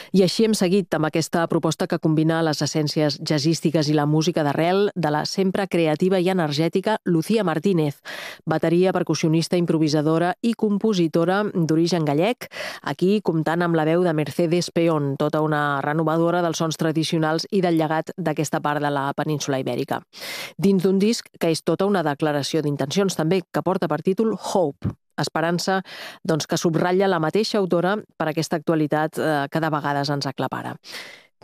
I així hem seguit amb aquesta proposta que combina les essències jazzístiques i la música d'arrel de la sempre creativa i energètica Lucía Martínez, bateria, percussionista, improvisadora i compositora d'origen gallec, aquí comptant amb la veu de Mercedes Peón, tota una renovadora dels sons tradicionals i del llegat d'aquesta part de la península ibèrica. Dins d'un disc que és tota una declaració d'intencions també, que porta per títol Hope, esperança, que subratlla la mateixa autora per aquesta actualitat que de vegades ens aclapara.